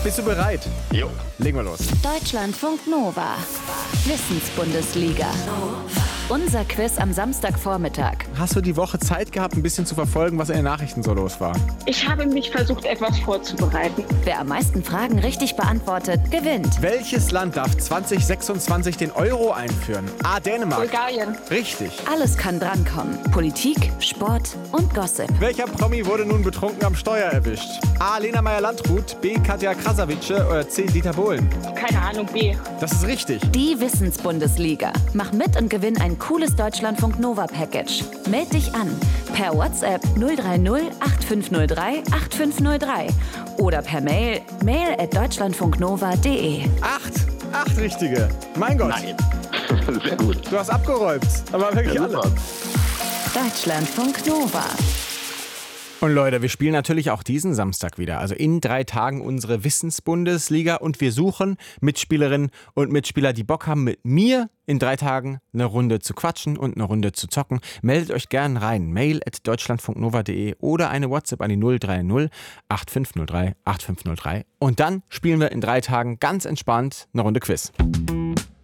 Bist du bereit? Jo. Legen wir los. Deutschlandfunk Nova. Wissensbundesliga. Unser Quiz am Samstagvormittag. Hast du die Woche Zeit gehabt, ein bisschen zu verfolgen, was in den Nachrichten so los war? Ich habe mich versucht, etwas vorzubereiten. Wer am meisten Fragen richtig beantwortet, gewinnt. Welches Land darf 2026 den Euro einführen? A. Dänemark. Bulgarien. Richtig. Alles kann drankommen. Politik, Sport und Gossip. Welcher Promi wurde nun betrunken am Steuer erwischt? A. Lena Meyer-Landrut, B. Katja Krasavice oder C. Dieter Bohlen? Keine Ahnung, B. Das ist richtig. Die Wissensbundesliga. Mach mit und gewinn ein cooles Deutschlandfunk Nova Package. Meld dich an per WhatsApp 030 8503 8503 oder per mail@deutschlandfunknova.de. Acht richtige. Mein Gott. Nein. Sehr gut. Du hast abgeräumt. Aber wirklich alle. Super. Deutschlandfunk Nova. Und Leute, wir spielen natürlich auch diesen Samstag wieder. Also in 3 Tagen unsere Wissensbundesliga. Und wir suchen Mitspielerinnen und Mitspieler, die Bock haben, mit mir in 3 Tagen eine Runde zu quatschen und eine Runde zu zocken. Meldet euch gern rein. mail@deutschlandfunknova.de oder eine WhatsApp an die 030 8503 8503. Und dann spielen wir in 3 Tagen ganz entspannt eine Runde Quiz.